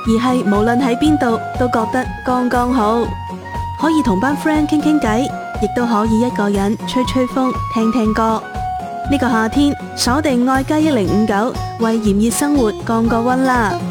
而係無論喺邊度都覺得剛剛好，可以同班 friend 傾傾偈，亦都可以一個人吹吹風、聽聽歌。呢個夏天鎖定愛家1059，為炎熱生活降個溫啦！